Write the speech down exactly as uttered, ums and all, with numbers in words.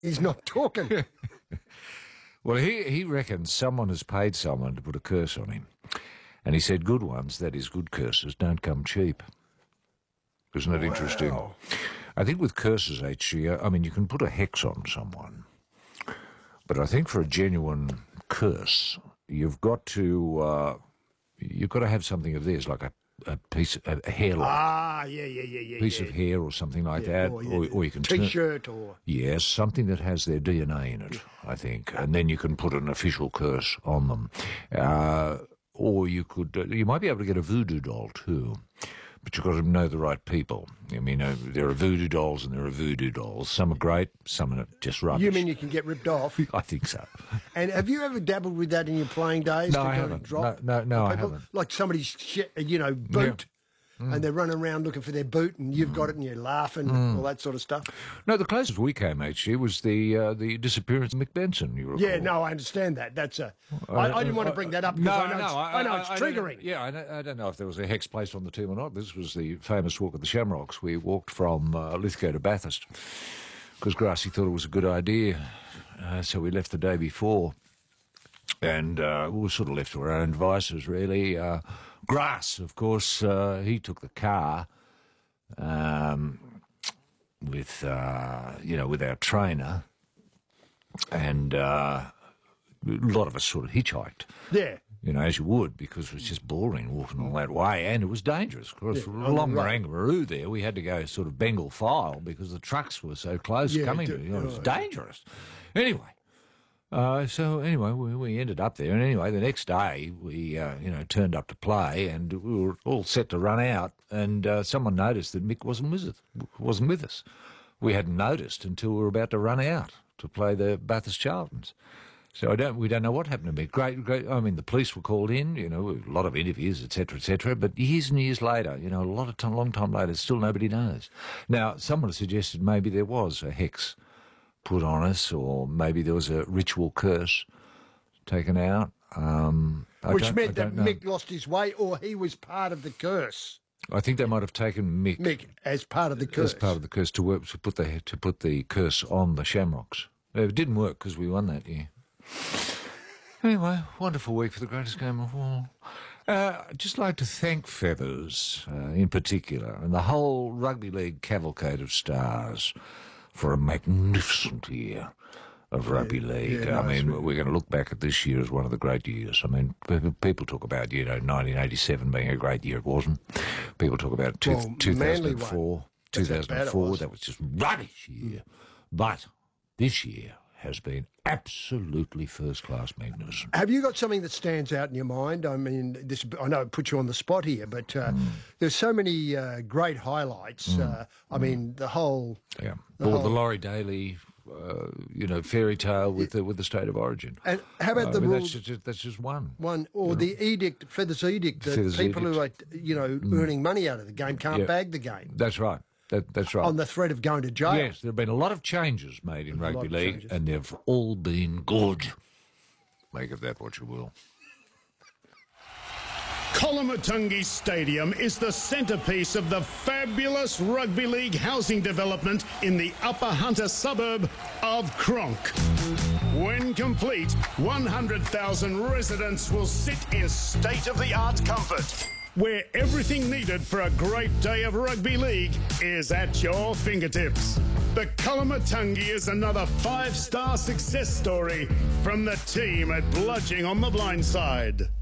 He's not talking. Well, he, he reckons someone has paid someone to put a curse on him. And he said good ones, that is good curses, don't come cheap. Isn't that wow. interesting? I think with curses, H G, I mean, you can put a hex on someone. But I think for a genuine curse, you've got to uh, you've got to have something of theirs, like a, a piece of a hairline. Ah, yeah, yeah, yeah, yeah. Piece yeah. of hair or something like yeah, that. Or, yeah, or, or you can T-shirt turn, or... Yes, something that has their D N A in it, I think. And then you can put an official curse on them. Uh, or you could, uh, you might be able to get a voodoo doll too. But you've got to know the right people. I mean, uh, there are voodoo dolls and there are voodoo dolls. Some are great, some are just rubbish. You mean you can get ripped off? I think so. And have you ever dabbled with that in your playing days? No, I haven't. Drop no, no, no I people? haven't. Like somebody's, shit, you know, boot. Yeah. Mm. And they're running around looking for their boot, and you've mm. got it, and you're laughing, mm. all that sort of stuff. No, the closest we came, H G, was the uh, the disappearance of Mick Benson. You recall? Yeah, no, I understand that. That's a. Uh, I, I didn't want to bring that up because no, I know no, it's, I, I know I, it's I, triggering. I yeah, I don't, I don't know if there was a hex placed on the team or not. This was the famous walk of the Shamrocks. We walked from uh, Lithgow to Bathurst because Grassy thought it was a good idea, uh, so we left the day before. And uh, we were sort of left to our own devices, really. Uh, Grass, of course, uh, he took the car um, with, uh, you know, with our trainer, and uh, a lot of us sort of hitchhiked. Yeah. You know, as you would, because it was just boring walking all that way, and it was dangerous. Of course, yeah, along Marangaroo there, we had to go sort of Bengal file because the trucks were so close yeah, coming. Do, to, you know, it was oh, dangerous. Anyway. Uh, so anyway, we, we ended up there, and anyway, the next day we, uh, you know, turned up to play, and we were all set to run out, and uh, someone noticed that Mick wasn't with us. Wasn't with us. We hadn't noticed until we were about to run out to play the Bathurst Charltons. So I don't, we don't know what happened to Mick. Great, great. I mean, the police were called in, you know, a lot of interviews, et cetera, et cetera. But years and years later, you know, a lot of time, long time later, still nobody knows. Now, someone suggested maybe there was a hex put on us, or maybe there was a ritual curse taken out. Um, Which meant that know. Mick lost his way, or he was part of the curse. I think they might have taken Mick, Mick as part of the curse. As part of the curse to work to put the to put the curse on the Shamrocks. It didn't work because we won that year. Anyway, wonderful week for the greatest game of all. Uh, I'd just like to thank Feathers uh, in particular, and the whole rugby league cavalcade of stars, for a magnificent year of rugby yeah, league. Yeah, I mean, really. we're going to look back at this year as one of the great years. I mean, people talk about, you know, nineteen eighty-seven being a great year. It wasn't. People talk about two, well, two thousand four. two thousand four, was. That was just rubbish year. Mm. But this year has been absolutely first-class magnificent. Have you got something that stands out in your mind? I mean, this I know it puts you on the spot here, but uh, mm. there's so many uh, great highlights. Mm. Uh, I mm. mean, the whole... Yeah, the, or whole, the Laurie Daly, uh, you know, fairy tale with, the, with the state of origin. And how about uh, the I mean, rules? That's just, that's just one. One, or you the know? edict, Feathers edict, that Feathers people edict. who are, you know, mm. earning money out of the game can't yeah. bag the game. That's right. That, that's right. On the threat of going to jail. Yes, there have been a lot of changes made in rugby league, changes. And they've all been good. Make of that what you will. Kolomatungi Stadium is the centrepiece of the fabulous rugby league housing development in the Upper Hunter suburb of Cronk. When complete, one hundred thousand residents will sit in state-of-the-art comfort, where everything needed for a great day of rugby league is at your fingertips. The Kolomatungi is another five-star success story from the team at Bludging on the Blind Side.